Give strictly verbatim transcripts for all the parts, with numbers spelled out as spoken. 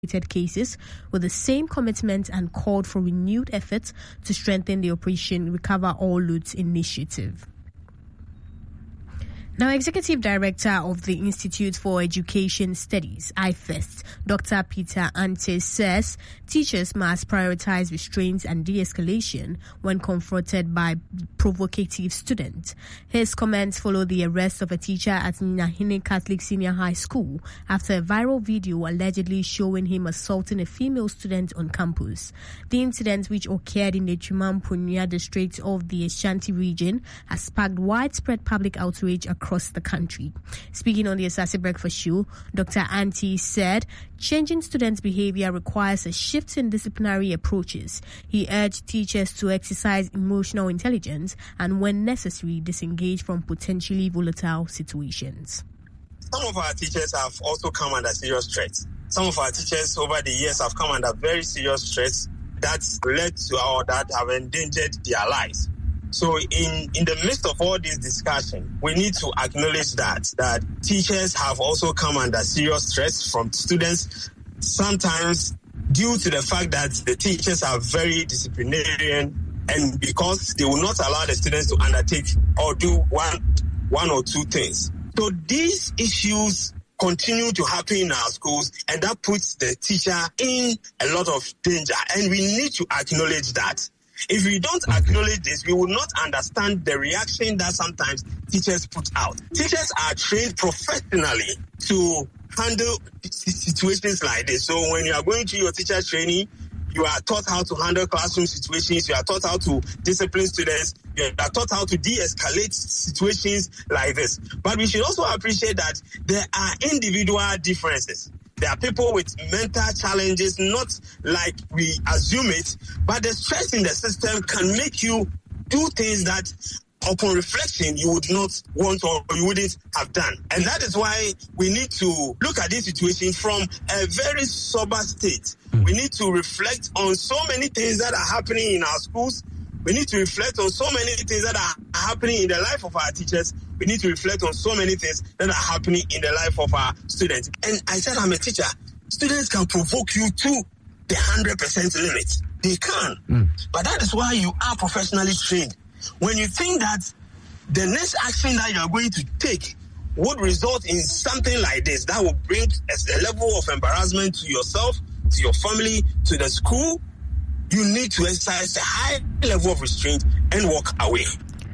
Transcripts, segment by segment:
cases with the same commitment and called for renewed efforts to strengthen the Operation Recover All Loot initiative. Now, Executive Director of the Institute for Education Studies, I F E S T, Doctor Peter Antes, says teachers must prioritize restraint and de-escalation when confronted by provocative students. His comments follow the arrest of a teacher at Nyahine Catholic Senior High School after a viral video allegedly showing him assaulting a female student on campus. The incident, which occurred in the Chimampunya district of the Ashanti region, has sparked widespread public outrage across the country. Speaking on the Asase Breakfast Show, Doctor Antes said changing students' behavior requires a shift in disciplinary approaches. He urged teachers to exercise emotional intelligence and, when necessary, disengage from potentially volatile situations. Some of our teachers have also come under serious threat. Some of our teachers over the years have come under very serious threats that led to or that have endangered their lives. So in, in the midst of all this discussion, we need to acknowledge that, that teachers have also come under serious threats from students, sometimes due to the fact that the teachers are very disciplinarian and because they will not allow the students to undertake or do one, one or two things. So these issues continue to happen in our schools, and that puts the teacher in a lot of danger. And we need to acknowledge that. If we don't acknowledge this, we will not understand the reaction that sometimes teachers put out. Teachers are trained professionally to handle situations like this. So when you are going to your teacher training, you are taught how to handle classroom situations, you are taught how to discipline students, you are taught how to de-escalate situations like this. But we should also appreciate that there are individual differences. There are people with mental challenges, not like we assume it, but the stress in the system can make you do things that, upon reflection, you would not want or you wouldn't have done. And that is why we need to look at this situation from a very sober state. Mm. We need to reflect on so many things that are happening in our schools. We need to reflect on so many things that are happening in the life of our teachers. We need to reflect on so many things that are happening in the life of our students. And I said, I'm a teacher. Students can provoke you to the one hundred percent limit. They can. Mm. But that is why you are professionally trained. When you think that the next action that you are going to take would result in something like this, that will bring a level of embarrassment to yourself, to your family, to the school, you need to exercise a high level of restraint and walk away.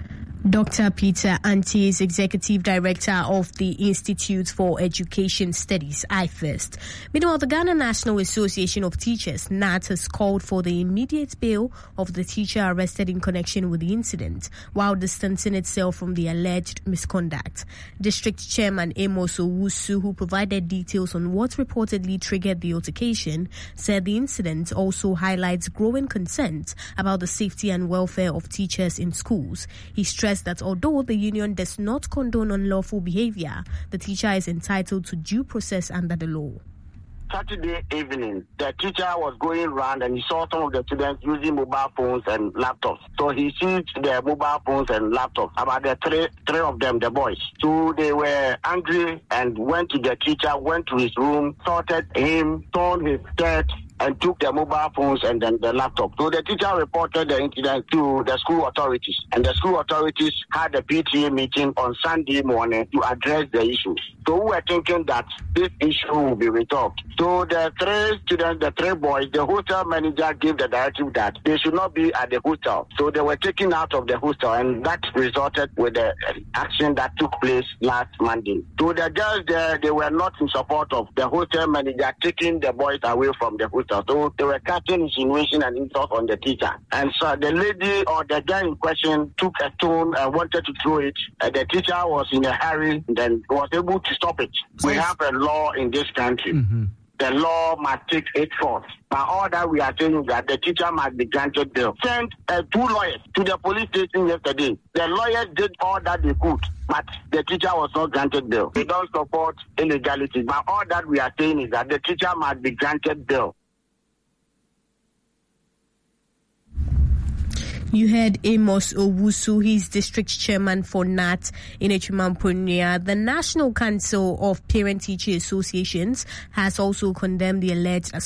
Doctor Peter Antes, Executive Director of the Institute for Education Studies, I F E S T. Meanwhile, the Ghana National Association of Teachers, N A T, has called for the immediate bail of the teacher arrested in connection with the incident, while distancing itself from the alleged misconduct. District Chairman Amos Owusu, who provided details on what reportedly triggered the altercation, said the incident also highlights growing concerns about the safety and welfare of teachers in schools. He stressed that although the union does not condone unlawful behavior, the teacher is entitled to due process under the law. Saturday evening, the teacher was going around and he saw some of the students using mobile phones and laptops. So he seized their mobile phones and laptops, about the three, three of them, the boys. So they were angry and went to the teacher, went to his room, assaulted him, torn his shirt, and took the mobile phones and then the laptop. So the teacher reported the incident to the school authorities, and the school authorities had a P T A meeting on Sunday morning to address the issues. So we were thinking that this issue will be resolved. So the three students, the three boys, the hostel manager gave the directive that they should not be at the hostel. So they were taken out of the hostel, and that resulted with the action that took place last Monday. So the girls there, they were not in support of the hostel manager taking the boys away from the hostel. So they were casting insinuation and insult on the teacher. And so the lady or the guy in question took a stone and wanted to throw it. And the teacher was in a hurry and then was able to stop it. So we have a law in this country. Mm-hmm. The law must take its course. But all that we are saying is that the teacher must be granted bail. Sent uh, two lawyers to the police station yesterday. The lawyers did all that they could, but the teacher was not granted bail. They don't support illegality. But all that we are saying is that the teacher must be granted bail. You heard Amos Owusu, he's district chairman for N A T in Echimamponia. The National Council of Parent-Teacher Associations has also condemned the alleged